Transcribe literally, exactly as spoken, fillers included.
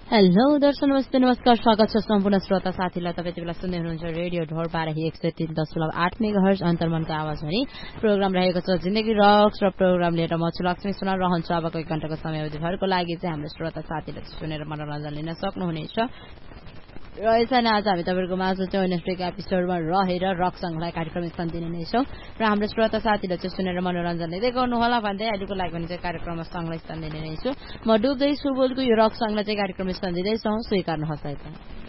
hello दर्शक नमस्ते नमस्कार स्वागत छ सम्पूर्ण श्रोता साथीलाई तपाईँ बेला सुन्दै हुनुहुन्छ रेडियो ढोर बाराही एक सय तीन दशमलव आठ मेगाहर्ज अन्तर्मनको आवाज भनी प्रोग्राम रहेको छ जिन्दगी रक्स र प्रोग्राम लिएर म छु लक्ष्मी सुनार रहन्छ अबको एक घण्टाको समयावधिभरको लागि चाहिँ हाम्रो श्रोता साथीले सुनेर मनोरञ्जन लिन सक्नुहुनेछ र यसैले आज हामी तपाईँको माझ चाहिँ नेक्स्ट एपिसोडमा रहेर रक सङ्घलाई कार्यक्रम स्थान दिने नै छौँ र हाम्रो श्रोता साथीले चाहिँ सुनेर मनोरञ्जन लिँदै गर्नुहोला भन्दै अहिलेको लागि भने चाहिँ कार्यक्रममा सङ्घलाई स्थान दिने नै छु म डुब्दै छु बोलको यो रक सङ्घलाई चाहिँ कार्यक्रम स्थान दिँदैछौँ स्वीकार्नुहोस् है त